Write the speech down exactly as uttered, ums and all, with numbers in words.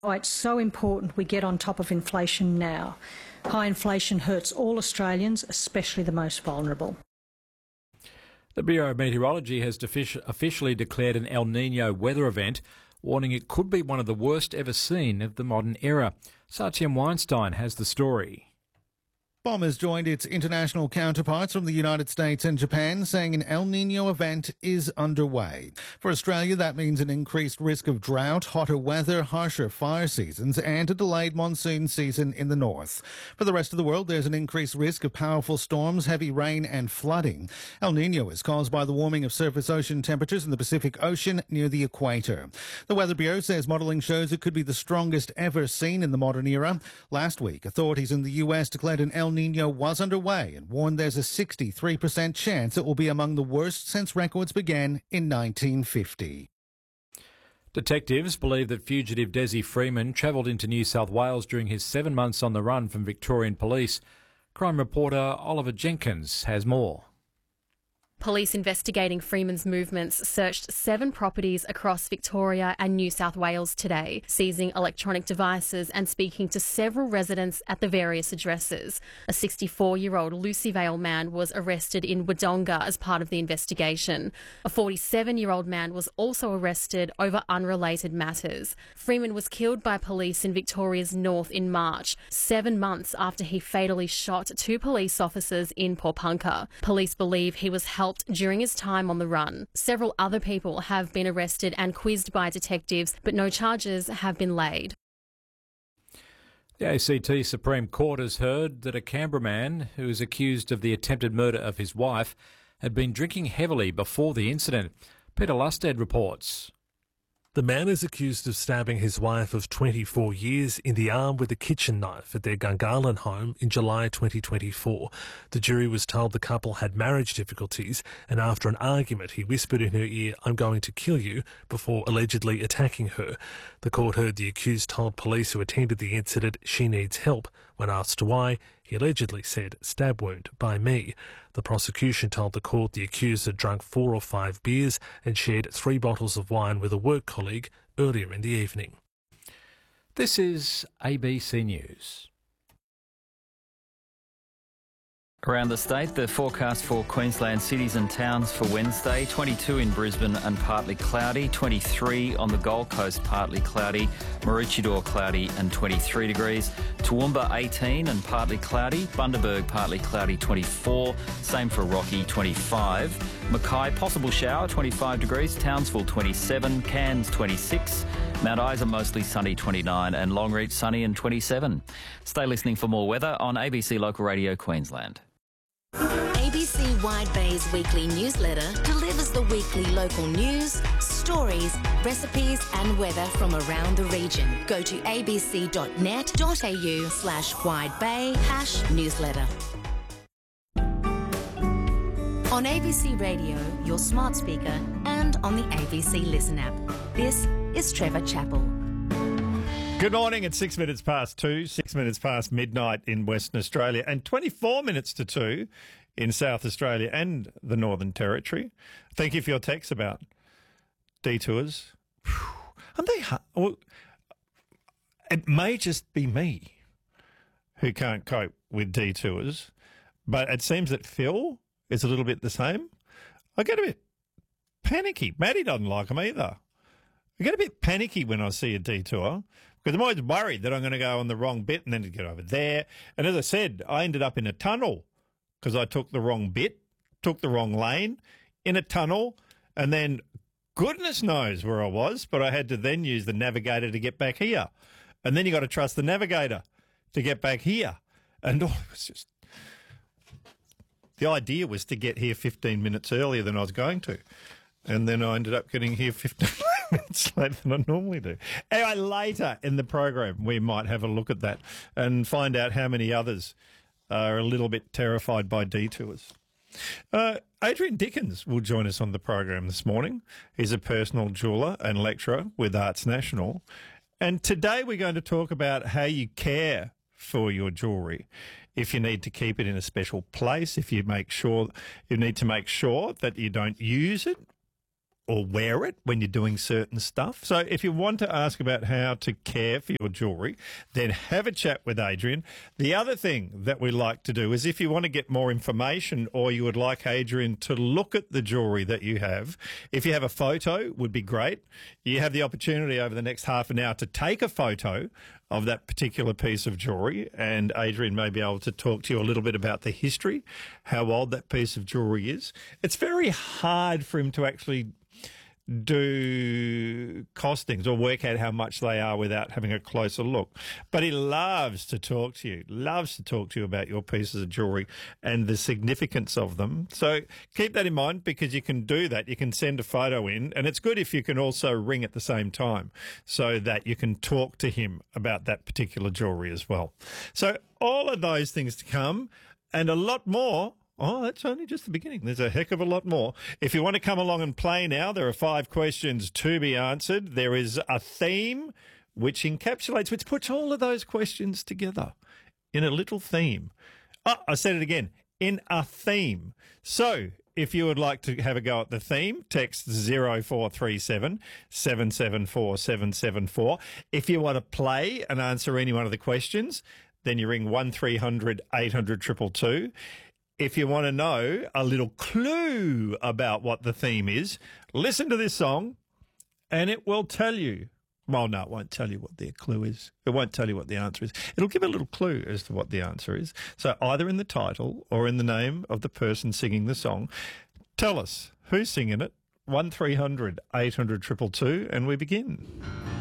Oh, it's so important we get on top of inflation now. High inflation hurts all Australians, especially the most vulnerable. The Bureau of Meteorology has officially declared an El Nino weather event, warning it could be one of the worst ever seen of the modern era. Satyam Weinstein has the story. B O M has joined its international counterparts from the United States and Japan, saying an El Nino event is underway. For Australia, that means an increased risk of drought, hotter weather, harsher fire seasons, and a delayed monsoon season in the north. For the rest of the world, there's an increased risk of powerful storms, heavy rain, and flooding. El Nino is caused by the warming of surface ocean temperatures in the Pacific Ocean near the equator. The Weather Bureau says modelling shows it could be the strongest ever seen in the modern era. Last week, authorities in the U S declared an El Nino was underway and warned there's a sixty-three percent chance it will be among the worst since records began in nineteen fifty. Detectives believe that fugitive Desi Freeman travelled into New South Wales during his seven months on the run from Victorian police. Crime reporter Oliver Jenkins has more. Police investigating Freeman's movements searched seven properties across Victoria and New South Wales today, seizing electronic devices and speaking to several residents at the various addresses. A sixty-four-year-old Lucy Vale man was arrested in Wodonga as part of the investigation. A forty-seven-year-old man was also arrested over unrelated matters. Freeman was killed by police in Victoria's north in March, seven months after he fatally shot two police officers in Pawnpukka. Police believe he was held during his time on the run. Several other people have been arrested and quizzed by detectives, but no charges have been laid. The A C T Supreme Court has heard that a Canberra man who is accused of the attempted murder of his wife had been drinking heavily before the incident. Peter Lusted reports. The man is accused of stabbing his wife of twenty-four years in the arm with a kitchen knife at their Gungahlin home in July twenty twenty-four. The jury was told the couple had marriage difficulties, and after an argument he whispered in her ear, "I'm going to kill you," before allegedly attacking her. The court heard the accused told police who attended the incident she needs help. When asked why, he allegedly said, "Stab wound by me." The prosecution told the court the accused had drunk four or five beers and shared three bottles of wine with a work colleague earlier in the evening. This is A B C News. Around the state, the forecast for Queensland cities and towns for Wednesday, twenty-two in Brisbane and partly cloudy, twenty-three on the Gold Coast, partly cloudy, Maroochydore cloudy and twenty-three degrees, Toowoomba eighteen and partly cloudy, Bundaberg partly cloudy, twenty-four, same for Rocky, twenty-five, Mackay possible shower, twenty-five degrees, Townsville twenty-seven, Cairns twenty-six, Mount Isa mostly sunny, twenty-nine, and Longreach sunny and twenty-seven. Stay listening for more weather on A B C Local Radio Queensland. A B C Wide Bay's weekly newsletter delivers the weekly local news, stories, recipes and weather from around the region. Go to abc.net.au slash widebay hash newsletter. On A B C Radio, your smart speaker, and on the A B C Listen app. This is Trevor Chappell. Good morning. It's six minutes past two, six minutes past midnight in Western Australia, and twenty-four minutes to two in South Australia and the Northern Territory. Thank you for your texts about detours. Aren't they hard? Well, it may just be me who can't cope with detours, but it seems that Phil is a little bit the same. I get a bit panicky. Maddie doesn't like them either. I get a bit panicky when I see a detour because I'm always worried that I'm going to go on the wrong bit and then to get over there. And as I said, I ended up in a tunnel because I took the wrong bit, took the wrong lane in a tunnel, and then goodness knows where I was, but I had to then use the navigator to get back here. And then you got to trust the navigator to get back here. And oh, it was just... The idea was to get here fifteen minutes earlier than I was going to. And then I ended up getting here fifteen minutes later than I normally do. Anyway, later in the program, we might have a look at that and find out how many others are a little bit terrified by detours. Uh, Adrian Dickens will join us on the program this morning. He's a personal jeweller and lecturer with Arts National. And today we're going to talk about how you care for your jewellery. If you need to keep it in a special place, if you make sure you need to make sure that you don't use it or wear it when you're doing certain stuff. So if you want to ask about how to care for your jewellery, then have a chat with Adrian. The other thing that we like to do is if you want to get more information or you would like Adrian to look at the jewellery that you have, if you have a photo, would be great. You have the opportunity over the next half an hour to take a photo of that particular piece of jewellery, and Adrian may be able to talk to you a little bit about the history, how old that piece of jewellery is. It's very hard for him to actually do costings or work out how much they are without having a closer look. But he loves to talk to you, loves to talk to you about your pieces of jewellery and the significance of them. So keep that in mind, because you can do that. You can send a photo in, and it's good if you can also ring at the same time so that you can talk to him about that particular jewellery as well. So all of those things to come and a lot more. Oh, that's only just the beginning. There's a heck of a lot more. If you want to come along and play now, there are five questions to be answered. There is a theme which encapsulates, which puts all of those questions together in a little theme. Oh, I said it again, in a theme. So if you would like to have a go at the theme, text zero four three seven, seven seven four, seven seven four. If you want to play and answer any one of the questions, then you ring one three hundred, eight hundred, two two two. If you want to know a little clue about what the theme is, listen to this song and it will tell you. Well, no, it won't tell you what the clue is. It won't tell you what the answer is. It'll give a little clue as to what the answer is. So either in the title or in the name of the person singing the song, tell us who's singing it. one three hundred, eight hundred, two two two, and we begin.